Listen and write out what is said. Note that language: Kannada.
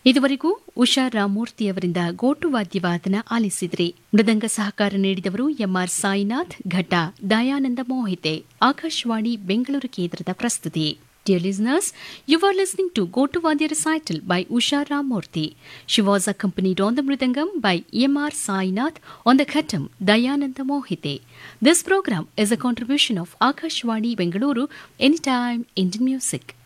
ಇದುವರೆಗೂ ಉಷಾ ರಾಮಮೂರ್ತಿಯವರಿಂದ ಗೋಟು ವಾದ್ಯವಾದನ ಆಲಿಸಿದ್ರಿ. ಮೃದಂಗ ಸಹಕಾರ ನೀಡಿದವರು ಎಂಆರ್ ಸಾಯಿನಾಥ್, ಘಟ ದಯಾನಂದ ಮೋಹಿತೆ. ಆಕಾಶವಾಣಿ ಬೆಂಗಳೂರು ಕೇಂದ್ರದ ಪ್ರಸ್ತುತಿ. Dear listeners, you are listening to Gotu Vadya Recital by Usha Ramurthy. She was accompanied on the Mridangam by M.R. Sainath, on the Khatam, Dayananda Mohite. This program is a contribution of Akashwani Bengaluru, Anytime Indian Music.